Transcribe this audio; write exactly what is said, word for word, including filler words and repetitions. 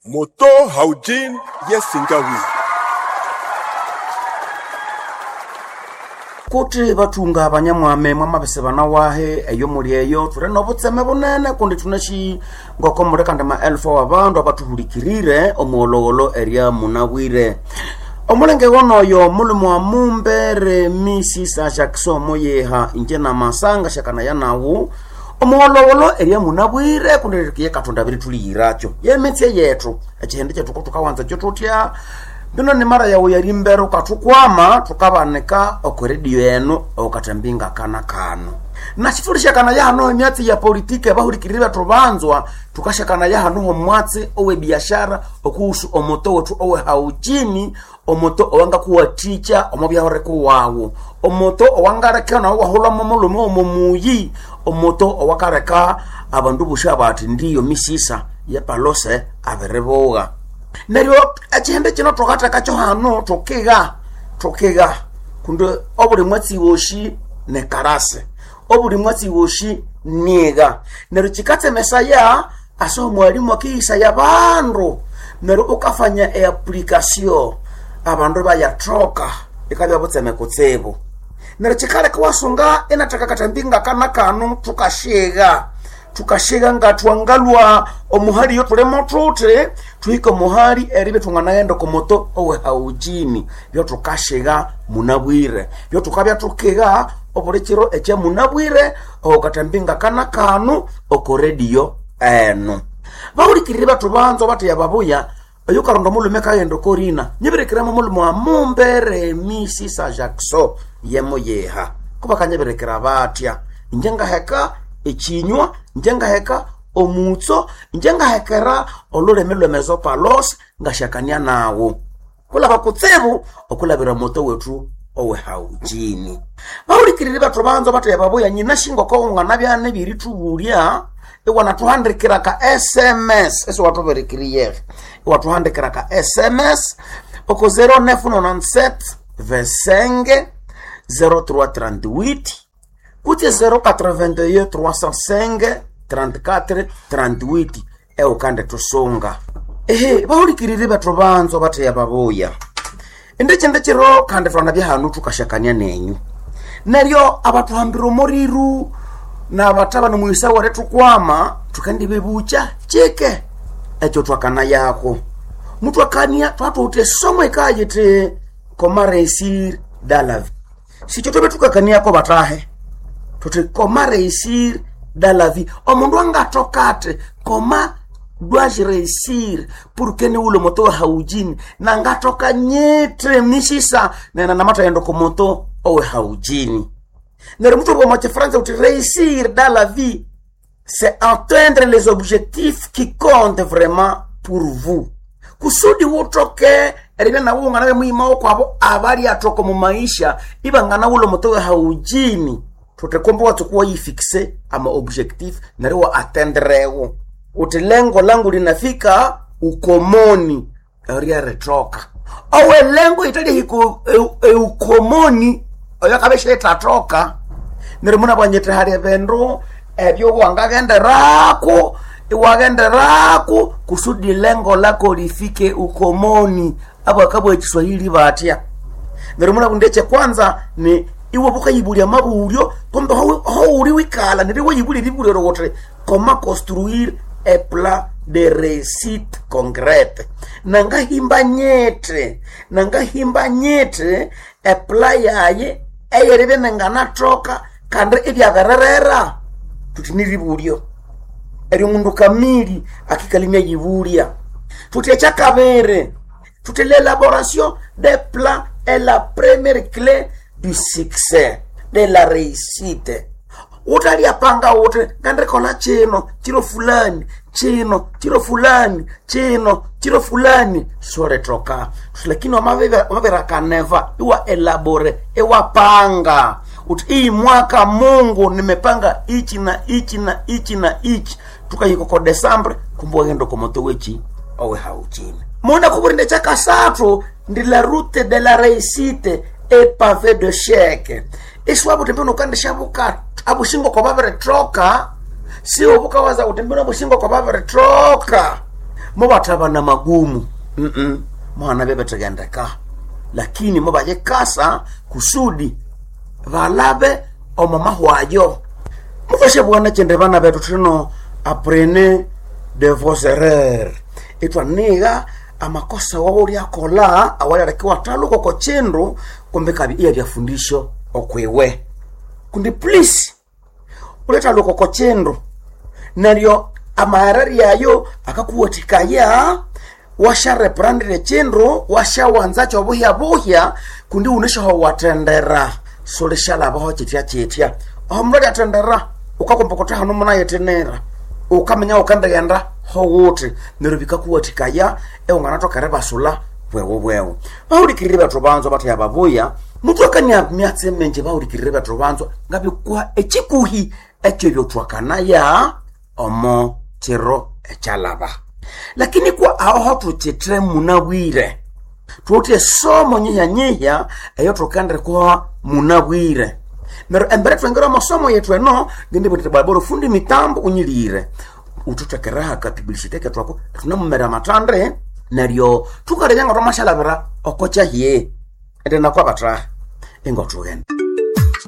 Moto haujin yesingawi. Kuti batunga abanyamwame mwamabese bana wahe eyo muri eyo ture no butseme bunene kundi tunashi ngoko muri kanda ma elfo abantu abatuhulikirire omololo area munawire omulenge wono yo mulumu wa mumbere misi sa Jackson moyeha injena masanga shakana yanawu omololo area munawire kundi kiye katonda biri tuliyiracho yemetye yetu agende cyo tukawanza cyo tutya Bino ni mara ya uyarimbero katukwama tukabaneka okoredio yenu okatambinga kana kano. Na chifurisha kana ya hano myati ya politike bahulikirira tubanzwa tukashakana ya hano mwatsi owe biashara okuhusu omoto wetu owe haujini omoto owanga kuwa teacher omobya horeko wawo omoto owangareka na wahula momulumo omumuyi omoto owakareka abandu bushabati ndiyo misisa ya palose abereboga Neryo agende kino tokata kacho hano tokega tokega kunde obuli mwatsi woshi ne karase obuli mwatsi woshi niega neryo kikate mesaya aso mwalimu akisa ya bandu neryo ukafanya e application abandu baya troka ikabya butseme kutsebo neryo kikale kwasunga enataka katambinga kana kanu tukashega tukashega ngatwangalwa omuhali yo tulemo tute tuiko muhali eribe tunganaenda ko moto owe haujini byo tukashega munabwire byo tukabya tukega oburekiro eche munabwire okatambinga kana kanu okoredio eno bawulikirire batubanzo batu yababuya ayo karonda mulume kayendo korina nyibirekiramo mulumu wa mumbere misi sa Jackson yemoyeha kuba kanyibirekira batya injenga heka echinywa njenga heka omutso njenga hekera ololemelwe mezopalos ngashakania nawo kula bakutsebu okulabira moto wetu owe haujini bawulikirire batu banzo batu yababoya nyina shingo ko ngana byane biri tubulia e wana tuhandikira ka S M S eso watu berikiriye watu handikira ka S M S oko zero neuf neuf sept vingt-cinq zero trois trente-huit Kuti zero quatre-vingt-un trois cent cinq trente-quatre trente-huit e ukande tusonga ehe bawulikirire batu banzo batu yababoya ende chende chiro kande frana bya hanu tukashakanya nenyu neryo abatu hambiro moriru na bataba no muisa ware tukwama tukandi bebucha cheke echo twakana yako mtu akania twatu ute somwe kayete komare isir dalavi sicho tobe tukakania ko batahe Tote koma réussir dans la vie. O mundu anga tokate koma dois-je réussir pour que ne le moto haujini na ngatoka nyete misisa na na mata yendo ko moto owe haujini. Nere mtu kwa mwache France uti réussir dans la vie c'est atteindre les objectifs qui comptent vraiment pour vous. Kusudi utoke erina na wunga nawe muima kwa abari atoko mu maisha ibangana ulo moto haujini. Tutekombo watu kuwa yifikse ama objectif narewa atendrewo utilengo langu linafika ukomoni area retroka owe lengo itali hiko e, e, ukomoni oya kabeshe tatoka niremuna banyete hari bendo ebyo wangagenda rako iwagenda rako kusudi lengo lako lifike ukomoni abo akabo Kiswahili batia niremuna bundeche kwanza ni iwo buka yibulia maburyo kombe ho uri wikala ndiwe yibuli libuli rogotre comment construire un plan de réussite concrète nanga himba nyete nanga himba nyete e plan yaye eyerebe nangana troka kande ebyagarerera tutini libulyo eri mundu kamili akikalimya yibulia tutyecha kabere toute l'élaboration des plans est la première clé du succès, de la réussite. Utali apanga wote ngande kona chino chiro fulani chino chiro fulani chino chiro fulani sore troka lakini wamavera wamavera kaneva iwa elabore iwa panga uti hii mwaka Mungu nimepanga ichi na ichi na ichi na ichi tukayiko ko December kumbo ngendo ko moto wechi owe hauchini mona kuburinde chaka sato ndi la route de la réussite et pavé de chèque iswabu tembono kande shabuka abushingo kwa babere troka si obuka waza utembona bushingo kwa babere troka mubataba na magumu mm mwana bebe tegendeka lakini mubaje kasa kusudi balabe omama hwayo mufashe bwana chende bana betu tuno apprenez de vos erreurs etwa niga amakosa wawuri akola awali kiwa taluko ko chendo kumbe kabi iya bya fundisho okwewe kundi please uleta luko ko chendo nalyo amarari yayo akakuwatikaya washa reprendre chendo washa wanza cho buhya buhya kundi unesha ho watendera sole shala baho chitia chitia omrodi atendera ukakompokota hano muna yetenera ukamenya ukandagenda ho wote nerubika kuwatikaya e unganato kareba sula wewe wewe bauri kiriba trobanzo batya baboya mutu akanya myatse menje bauri kiriba trobanzo ngabi kwa echikuhi echebyo twakana ya omo tiro echalaba lakini kwa aho tutetre munawire tuote somo nyinya nyinya eyo trokandre kwa munawire nero embere twengera masomo yetu eno ngende bote baboro fundi mitambo unyilire ututakeraha ka publicité ke twako tunamumera matandre neryo tukarenya ngoro mashalabira okocha hie ende nakwa batra engo tugenda